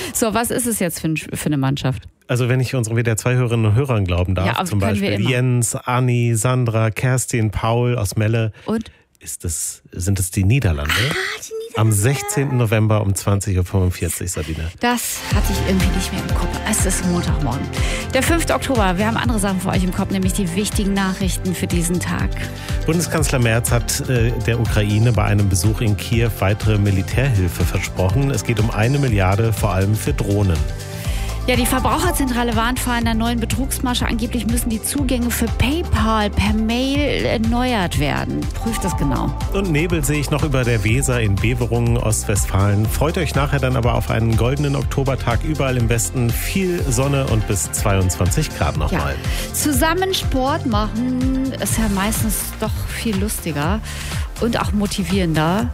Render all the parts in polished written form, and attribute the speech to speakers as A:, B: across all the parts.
A: So, was ist es jetzt für eine Mannschaft?
B: Also wenn ich unseren WDR2-Hörerinnen und Hörern glauben darf,
A: Ja,
B: zum Beispiel Jens, Anni, Sandra, Kerstin, Paul aus Melle.
A: Und?
B: Sind es die Niederlande?
A: Die Niederlande.
B: Am 16. November um 20.45 Uhr, Sabine.
A: Das hatte ich irgendwie nicht mehr im Kopf. Es ist Montagmorgen. Der 5. Oktober. Wir haben andere Sachen für euch im Kopf, nämlich die wichtigen Nachrichten für diesen Tag.
B: Bundeskanzler Merz hat der Ukraine bei einem Besuch in Kiew weitere Militärhilfe versprochen. Es geht um 1 Milliarde, vor allem für Drohnen.
A: Ja, die Verbraucherzentrale warnt vor einer neuen Betrugsmasche. Angeblich müssen die Zugänge für PayPal per Mail erneuert werden. Prüft das genau.
B: Und Nebel sehe ich noch über der Weser in Beverungen, Ostwestfalen. Freut euch nachher dann aber auf einen goldenen Oktobertag. Überall im Westen viel Sonne und bis 22 Grad nochmal.
A: Ja. Zusammen Sport machen ist ja meistens doch viel lustiger und auch motivierender.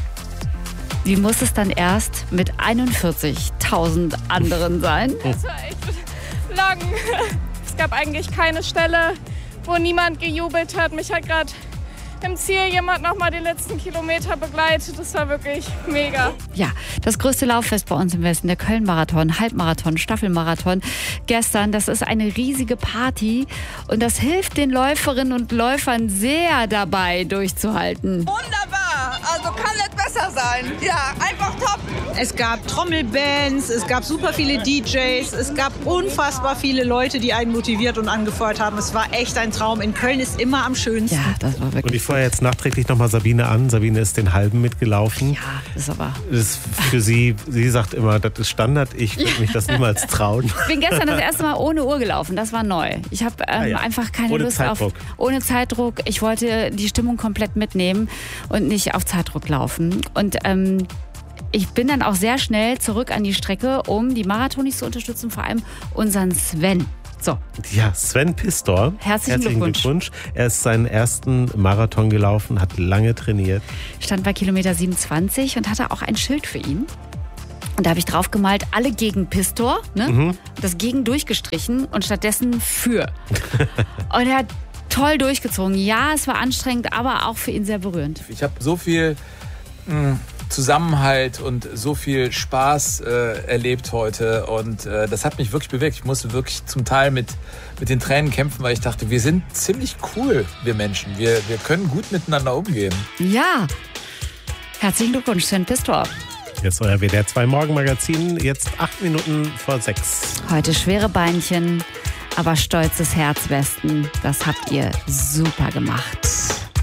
A: Wie muss es dann erst mit 41.000 anderen sein?
C: Das war echt lang. Es gab eigentlich keine Stelle, wo niemand gejubelt hat. Mich hat gerade im Ziel jemand nochmal die letzten Kilometer begleitet. Das war wirklich mega.
A: Ja, das größte Lauffest bei uns im Westen, der Köln-Marathon, Halbmarathon, Staffelmarathon. Gestern, das ist eine riesige Party und das hilft den Läuferinnen und Läufern sehr dabei, durchzuhalten.
D: Wunderbar, also kann nicht besser sein. Ja, einfach top.
E: Es gab Trommelbands, es gab super viele DJs, es gab unfassbar viele Leute, die einen motiviert und angefeuert haben. Es war echt ein Traum. In Köln ist immer am schönsten.
A: Ja, das war wirklich.
B: Und ich feuere jetzt nachträglich nochmal Sabine an. Sabine ist den halben mitgelaufen.
A: Ja, das ist aber.
B: Das ist für sie sagt immer, das ist Standard. Ich würde mich das niemals trauen.
A: Ich bin gestern das erste Mal ohne Uhr gelaufen. Das war neu. Ich habe einfach keine
B: ohne
A: Lust
B: Zeitdruck.
A: Ohne Zeitdruck. Ich wollte die Stimmung komplett mitnehmen und nicht auf Zeitdruck laufen. Und ich bin dann auch sehr schnell zurück an die Strecke, um die Marathonis zu unterstützen, vor allem unseren Sven. So.
B: Ja, Sven Pistor.
A: Herzlichen Glückwunsch.
B: Er ist seinen ersten Marathon gelaufen, hat lange trainiert.
A: Stand bei Kilometer 27 und hatte auch ein Schild für ihn. Und da habe ich drauf gemalt, alle gegen Pistor, ne? Das gegen durchgestrichen und stattdessen für. Und er hat toll durchgezogen. Ja, es war anstrengend, aber auch für ihn sehr berührend.
F: Ich habe so viel Zusammenhalt und so viel Spaß erlebt heute und das hat mich wirklich bewegt. Ich musste wirklich zum Teil mit den Tränen kämpfen, weil ich dachte, wir sind ziemlich cool, wir Menschen. Wir können gut miteinander umgehen.
A: Ja, herzlichen Glückwunsch, Sven Pistor.
B: Jetzt euer WDR2 Morgenmagazin, jetzt 8 Minuten vor 6.
A: Heute schwere Beinchen, aber stolzes Herz, Westen. Das habt ihr super gemacht.